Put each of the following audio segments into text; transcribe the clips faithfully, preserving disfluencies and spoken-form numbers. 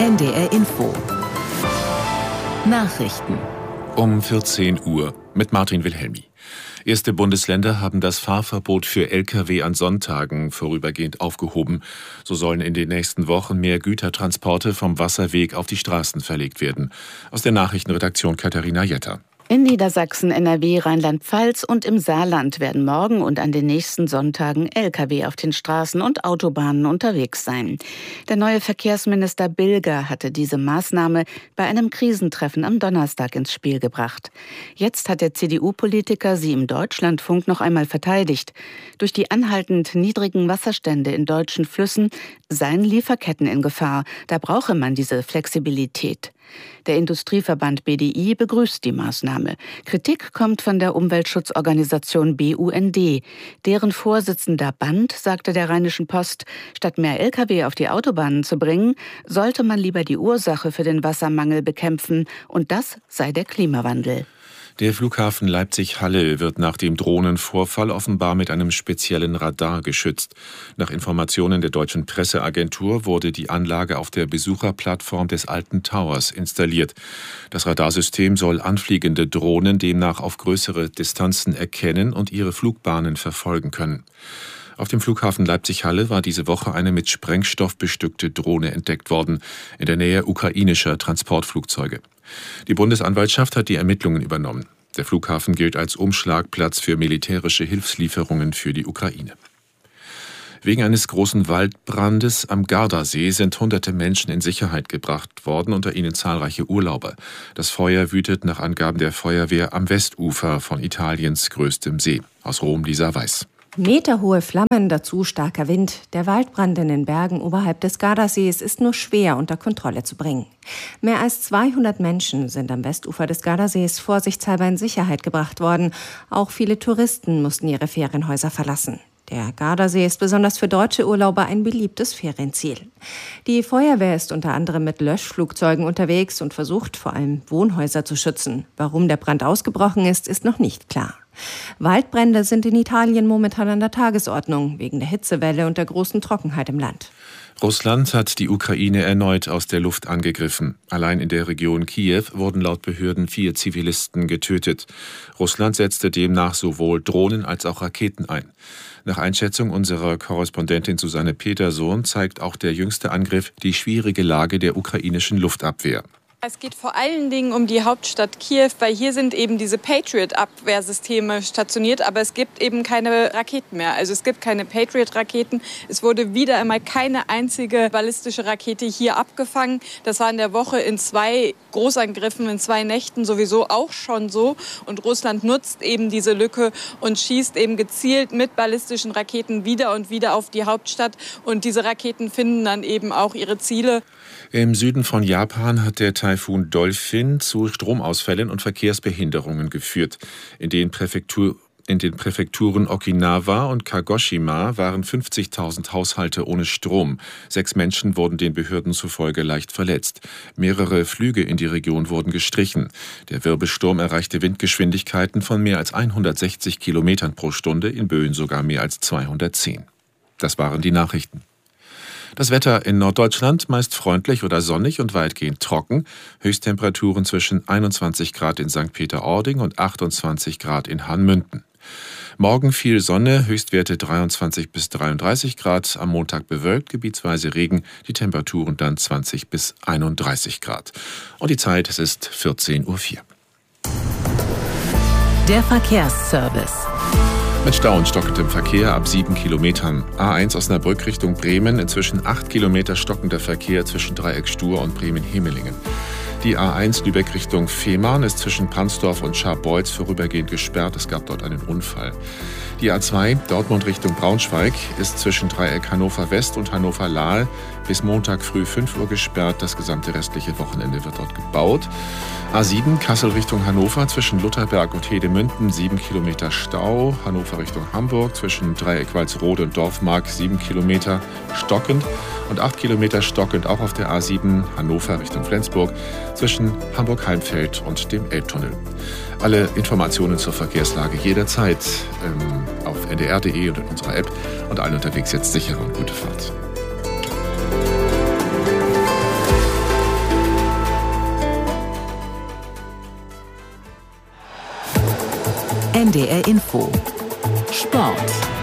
N D R Info. Nachrichten. Um vierzehn Uhr mit Martin Wilhelmi. Erste Bundesländer haben das Fahrverbot für L K W an Sonntagen vorübergehend aufgehoben. So sollen in den nächsten Wochen mehr Gütertransporte vom Wasserweg auf die Straßen verlegt werden. Aus der Nachrichtenredaktion Katharina Jetter. In Niedersachsen, N R W, Rheinland-Pfalz und im Saarland werden morgen und an den nächsten Sonntagen L K W auf den Straßen und Autobahnen unterwegs sein. Der neue Verkehrsminister Bilger hatte diese Maßnahme bei einem Krisentreffen am Donnerstag ins Spiel gebracht. Jetzt hat der C D U-Politiker sie im Deutschlandfunk noch einmal verteidigt. Durch die anhaltend niedrigen Wasserstände in deutschen Flüssen seien Lieferketten in Gefahr. Da brauche man diese Flexibilität. Der Industrieverband B D I begrüßt die Maßnahme. Kritik kommt von der Umweltschutzorganisation B U N D. Deren Vorsitzender Band sagte der Rheinischen Post, statt mehr L K W auf die Autobahnen zu bringen, sollte man lieber die Ursache für den Wassermangel bekämpfen. Und das sei der Klimawandel. Der Flughafen Leipzig-Halle wird nach dem Drohnenvorfall offenbar mit einem speziellen Radar geschützt. Nach Informationen der deutschen Presseagentur wurde die Anlage auf der Besucherplattform des Alten Towers installiert. Das Radarsystem soll anfliegende Drohnen demnach auf größere Distanzen erkennen und ihre Flugbahnen verfolgen können. Auf dem Flughafen Leipzig-Halle war diese Woche eine mit Sprengstoff bestückte Drohne entdeckt worden, in der Nähe ukrainischer Transportflugzeuge. Die Bundesanwaltschaft hat die Ermittlungen übernommen. Der Flughafen gilt als Umschlagplatz für militärische Hilfslieferungen für die Ukraine. Wegen eines großen Waldbrandes am Gardasee sind hunderte Menschen in Sicherheit gebracht worden, unter ihnen zahlreiche Urlauber. Das Feuer wütet nach Angaben der Feuerwehr am Westufer von Italiens größtem See. Aus Rom Lisa Weiß. Meterhohe Flammen, dazu starker Wind. Der Waldbrand in den Bergen oberhalb des Gardasees ist nur schwer unter Kontrolle zu bringen. Mehr als zweihundert Menschen sind am Westufer des Gardasees vorsichtshalber in Sicherheit gebracht worden. Auch viele Touristen mussten ihre Ferienhäuser verlassen. Der Gardasee ist besonders für deutsche Urlauber ein beliebtes Ferienziel. Die Feuerwehr ist unter anderem mit Löschflugzeugen unterwegs und versucht vor allem Wohnhäuser zu schützen. Warum der Brand ausgebrochen ist, ist noch nicht klar. Waldbrände sind in Italien momentan an der Tagesordnung, wegen der Hitzewelle und der großen Trockenheit im Land. Russland hat die Ukraine erneut aus der Luft angegriffen. Allein in der Region Kiew wurden laut Behörden vier Zivilisten getötet. Russland setzte demnach sowohl Drohnen als auch Raketen ein. Nach Einschätzung unserer Korrespondentin Susanne Petersohn zeigt auch der jüngste Angriff die schwierige Lage der ukrainischen Luftabwehr. Es geht vor allen Dingen um die Hauptstadt Kiew, weil hier sind eben diese Patriot-Abwehrsysteme stationiert, aber es gibt eben keine Raketen mehr. Also es gibt keine Patriot-Raketen. Es wurde wieder einmal keine einzige ballistische Rakete hier abgefangen. Das war in der Woche in zwei Großangriffen, in zwei Nächten sowieso auch schon so. Und Russland nutzt eben diese Lücke und schießt eben gezielt mit ballistischen Raketen wieder und wieder auf die Hauptstadt. Und diese Raketen finden dann eben auch ihre Ziele. Im Süden von Japan hat der Taifun Dolphin zu Stromausfällen und Verkehrsbehinderungen geführt. In den, Präfektur, in den Präfekturen Okinawa und Kagoshima waren fünfzigtausend Haushalte ohne Strom. Sechs Menschen wurden den Behörden zufolge leicht verletzt. Mehrere Flüge in die Region wurden gestrichen. Der Wirbelsturm erreichte Windgeschwindigkeiten von mehr als hundertsechzig Kilometern pro Stunde, in Böen sogar mehr als zweihundertzehn. Das waren die Nachrichten. Das Wetter in Norddeutschland meist freundlich oder sonnig und weitgehend trocken. Höchsttemperaturen zwischen einundzwanzig Grad in Sankt Peter-Ording und achtundzwanzig Grad in Hanmünden. Morgen viel Sonne, Höchstwerte dreiundzwanzig bis dreiunddreißig Grad. Am Montag bewölkt, gebietsweise Regen, die Temperaturen dann zwanzig bis einunddreißig Grad. Und die Zeit, es ist vierzehn Uhr vier. Der Verkehrsservice. Mit Stau und stockendem Verkehr ab sieben Kilometern. A eins Osnabrück Richtung Bremen, inzwischen acht Kilometer stockender Verkehr zwischen Dreieck Stur und Bremen-Hemelingen. Die A eins Lübeck Richtung Fehmarn ist zwischen Pansdorf und Scharbeutz vorübergehend gesperrt. Es gab dort einen Unfall. Die A zwei Dortmund Richtung Braunschweig ist zwischen Dreieck Hannover West und Hannover Lahl bis Montag früh fünf Uhr gesperrt. Das gesamte restliche Wochenende wird dort gebaut. A sieben Kassel Richtung Hannover zwischen Lutherberg und Hedemünden sieben Kilometer Stau. Hannover Richtung Hamburg zwischen Dreieck Walsrode und Dorfmark sieben Kilometer stockend. Und acht Kilometer stockend auch auf der A sieben Hannover Richtung Flensburg zwischen Hamburg-Heimfeld und dem Elbtunnel. Alle Informationen zur Verkehrslage jederzeit ähm, auf n d r punkt d e und in unserer App. Und allen unterwegs jetzt sichere und gute Fahrt. N D R Info Sport.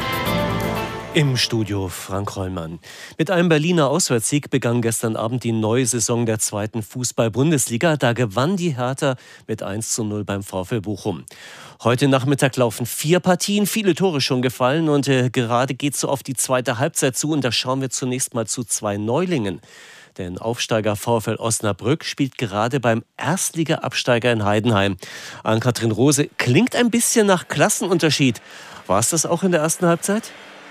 Im Studio Frank Rollmann. Mit einem Berliner Auswärtssieg begann gestern Abend die neue Saison der zweiten Fußball-Bundesliga. Da gewann die Hertha mit eins zu null beim VfL Bochum. Heute Nachmittag laufen vier Partien, viele Tore schon gefallen und äh, gerade geht es so auf die zweite Halbzeit zu. Und da schauen wir zunächst mal zu zwei Neulingen. Denn Aufsteiger VfL Osnabrück spielt gerade beim Erstliga-Absteiger in Heidenheim. Ann-Kathrin Rose, klingt ein bisschen nach Klassenunterschied. War es das auch in der ersten Halbzeit?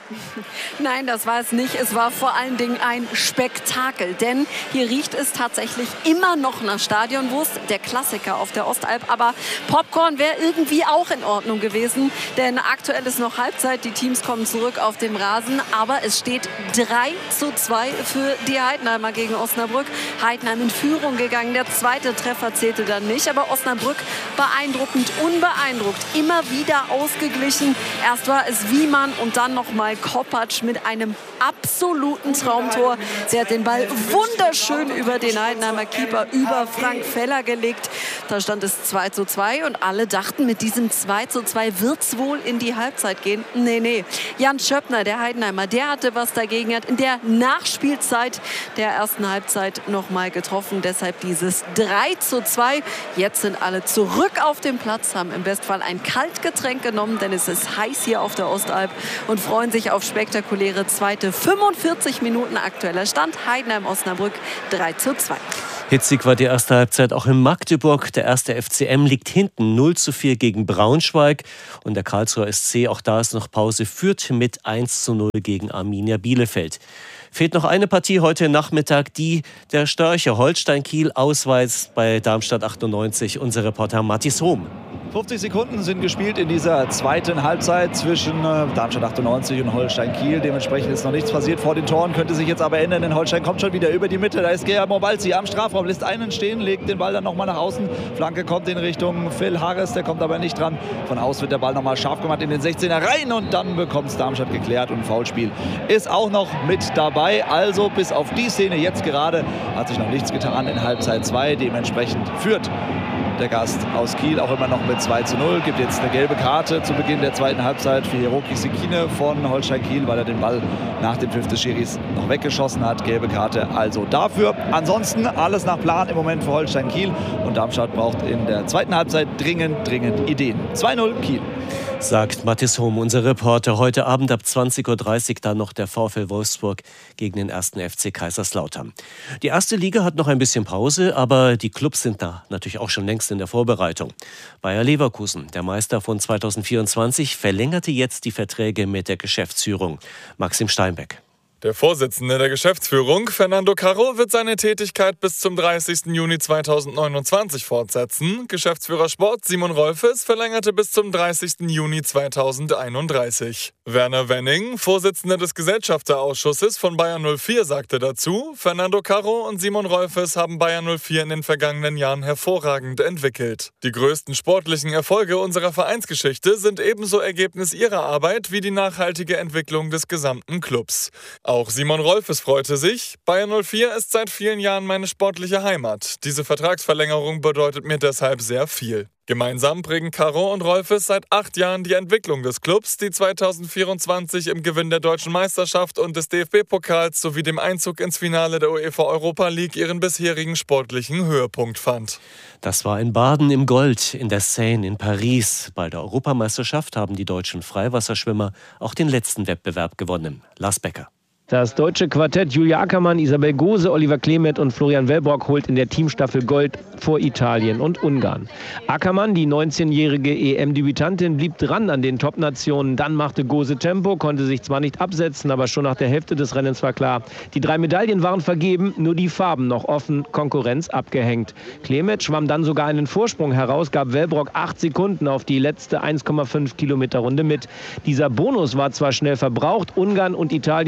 Nein, das war es nicht. Es war vor allen Dingen ein Spektakel. Denn hier riecht es tatsächlich immer noch nach Stadionwurst. Der Klassiker auf der Ostalb. Aber Popcorn wäre irgendwie auch in Ordnung gewesen. Denn aktuell ist noch Halbzeit. Die Teams kommen zurück auf dem Rasen. Aber es steht drei zu zwei für die Heidenheimer gegen Osnabrück. Heidenheim in Führung gegangen. Der zweite Treffer zählte dann nicht. Aber Osnabrück beeindruckend, unbeeindruckt. Immer wieder ausgeglichen. Erst war es Wiemann und dann noch mal Kopacz mit einem absoluten Traumtor. Sie hat den Ball wunderschön über den Heidenheimer Keeper, über Frank Feller gelegt. Da stand es zwei zu zwei und alle dachten, mit diesem zwei zu zwei wird es wohl in die Halbzeit gehen. Nee, nee. Jan Schöppner, der Heidenheimer, der hatte was dagegen, hat in der Nachspielzeit der ersten Halbzeit noch mal getroffen. Deshalb dieses drei zu zwei. Jetzt sind alle zurück auf dem Platz, haben im Bestfall ein Kaltgetränk genommen, denn es ist heiß hier auf der Ostalb und freuen sich auf spektakuläre zweite fünfundvierzig Minuten. Aktueller Stand Heidenheim-Osnabrück drei zu zwei. Hitzig war die erste Halbzeit auch in Magdeburg. Der erste F C M liegt hinten null zu vier gegen Braunschweig. Und der Karlsruher S C, auch da ist noch Pause, führt mit eins zu null gegen Arminia Bielefeld. Fehlt noch eine Partie heute Nachmittag, die der Störche Holstein-Kiel ausweist bei Darmstadt achtundneunzig. Unser Reporter Mathis Hohm. fünfzig Sekunden sind gespielt in dieser zweiten Halbzeit zwischen Darmstadt achtundneunzig und Holstein-Kiel. Dementsprechend ist noch nichts passiert vor den Toren, könnte sich jetzt aber ändern, denn Holstein kommt schon wieder über die Mitte. Da ist Gea Mobalzi am Strafraum, lässt einen stehen, legt den Ball dann nochmal nach außen. Flanke kommt in Richtung Phil Harris, der kommt aber nicht dran. Von außen wird der Ball nochmal scharf gemacht in den sechzehner rein und dann bekommt es Darmstadt geklärt und ein Foulspiel ist auch noch mit dabei. Also bis auf die Szene jetzt gerade hat sich noch nichts getan in Halbzeit zwei. Dementsprechend führt der Gast aus Kiel auch immer noch mit zwei zu null. Gibt jetzt eine gelbe Karte zu Beginn der zweiten Halbzeit für Hiroki Sekine von Holstein Kiel, weil er den Ball nach dem Pfiff des Schiris noch weggeschossen hat. Gelbe Karte also dafür. Ansonsten alles nach Plan im Moment für Holstein Kiel. Und Darmstadt braucht in der zweiten Halbzeit dringend, dringend Ideen. zwei null Kiel. Sagt Mathis Hohm, unser Reporter. Heute Abend ab zwanzig Uhr dreißig dann noch der VfL Wolfsburg gegen den ersten F C Kaiserslautern. Die erste Liga hat noch ein bisschen Pause, aber die Clubs sind da natürlich auch schon längst in der Vorbereitung. Bayer Leverkusen, der Meister von zweitausendvierundzwanzig, verlängerte jetzt die Verträge mit der Geschäftsführung. Maxim Steinbeck. Der Vorsitzende der Geschäftsführung, Fernando Caro, wird seine Tätigkeit bis zum dreißigsten Juni zweitausendneunundzwanzig fortsetzen. Geschäftsführer Sport Simon Rolfes verlängerte bis zum dreißigsten Juni zweitausendeinunddreißig. Werner Wenning, Vorsitzender des Gesellschafterausschusses von Bayer null vier, sagte dazu, Fernando Caro und Simon Rolfes haben Bayer null vier in den vergangenen Jahren hervorragend entwickelt. Die größten sportlichen Erfolge unserer Vereinsgeschichte sind ebenso Ergebnis ihrer Arbeit wie die nachhaltige Entwicklung des gesamten Clubs. Auch Simon Rolfes freute sich. Bayer null vier ist seit vielen Jahren meine sportliche Heimat. Diese Vertragsverlängerung bedeutet mir deshalb sehr viel. Gemeinsam prägen Caro und Rolfes seit acht Jahren die Entwicklung des Clubs, die zweitausendvierundzwanzig im Gewinn der Deutschen Meisterschaft und des D F B-Pokals sowie dem Einzug ins Finale der UEFA Europa League ihren bisherigen sportlichen Höhepunkt fand. Das war in Baden im Gold, in der Seine, in Paris. Bei der Europameisterschaft haben die deutschen Freiwasserschwimmer auch den letzten Wettbewerb gewonnen. Lars Becker. Das deutsche Quartett Julia Ackermann, Isabel Gose, Oliver Klemet und Florian Wellbrock holt in der Teamstaffel Gold vor Italien und Ungarn. Ackermann, die neunzehnjährige E M-Debütantin, blieb dran an den Top-Nationen. Dann machte Gose Tempo, konnte sich zwar nicht absetzen, aber schon nach der Hälfte des Rennens war klar, die drei Medaillen waren vergeben, nur die Farben noch offen, Konkurrenz abgehängt. Klemet schwamm dann sogar einen Vorsprung heraus, gab Wellbrock acht Sekunden auf die letzte eins Komma fünf Kilometer Runde mit. Dieser Bonus war zwar schnell verbraucht, Ungarn und Italien schlossen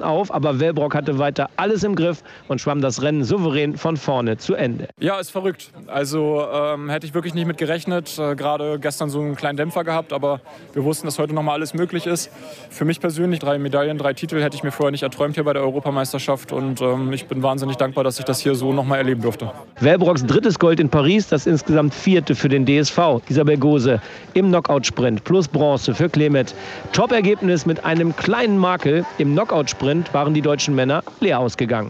auf, aber Wellbrock hatte weiter alles im Griff und schwamm das Rennen souverän von vorne zu Ende. Ja, ist verrückt. Also ähm, hätte ich wirklich nicht mit gerechnet. Äh, Gerade gestern so einen kleinen Dämpfer gehabt, aber wir wussten, dass heute noch mal alles möglich ist. Für mich persönlich drei Medaillen, drei Titel hätte ich mir vorher nicht erträumt hier bei der Europameisterschaft und ähm, ich bin wahnsinnig dankbar, dass ich das hier so noch mal erleben durfte. Wellbrocks drittes Gold in Paris, das insgesamt vierte für den D S V. Isabel Gose im Knockout-Sprint plus Bronze für Klemet. Top-Ergebnis mit einem kleinen Makel. Im Knockout-Sprint waren die deutschen Männer leer ausgegangen.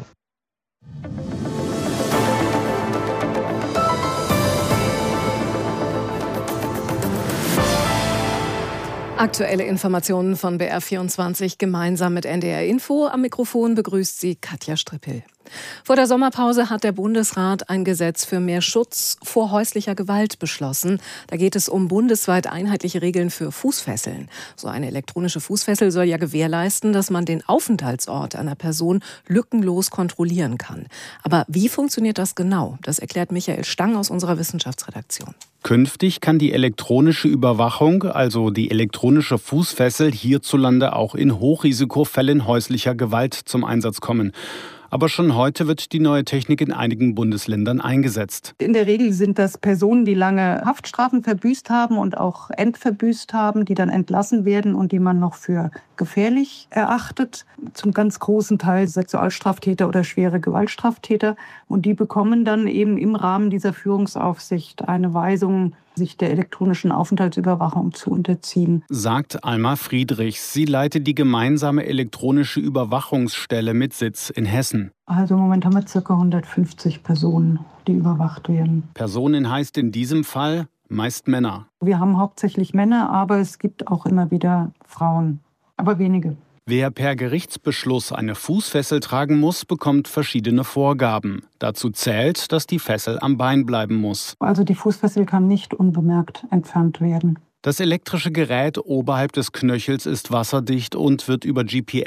Aktuelle Informationen von B R vierundzwanzig gemeinsam mit N D R Info. Am Mikrofon begrüßt sie Katja Strippel. Vor der Sommerpause hat der Bundesrat ein Gesetz für mehr Schutz vor häuslicher Gewalt beschlossen. Da geht es um bundesweit einheitliche Regeln für Fußfesseln. So eine elektronische Fußfessel soll ja gewährleisten, dass man den Aufenthaltsort einer Person lückenlos kontrollieren kann. Aber wie funktioniert das genau? Das erklärt Michael Stang aus unserer Wissenschaftsredaktion. Künftig kann die elektronische Überwachung, also die elektronische Fußfessel, hierzulande auch in Hochrisikofällen häuslicher Gewalt zum Einsatz kommen. Aber schon heute wird die neue Technik in einigen Bundesländern eingesetzt. In der Regel sind das Personen, die lange Haftstrafen verbüßt haben und auch entverbüßt haben, die dann entlassen werden und die man noch für gefährlich erachtet. Zum ganz großen Teil Sexualstraftäter oder schwere Gewaltstraftäter. Und die bekommen dann eben im Rahmen dieser Führungsaufsicht eine Weisung, sich der elektronischen Aufenthaltsüberwachung zu unterziehen. Sagt Alma Friedrichs. Sie leitet die gemeinsame elektronische Überwachungsstelle mit Sitz in Hessen. Also im Moment haben wir ca. hundertfünfzig Personen, die überwacht werden. Personen heißt in diesem Fall meist Männer. Wir haben hauptsächlich Männer, aber es gibt auch immer wieder Frauen, aber wenige. Wer per Gerichtsbeschluss eine Fußfessel tragen muss, bekommt verschiedene Vorgaben. Dazu zählt, dass die Fessel am Bein bleiben muss. Also die Fußfessel kann nicht unbemerkt entfernt werden. Das elektrische Gerät oberhalb des Knöchels ist wasserdicht und wird über G P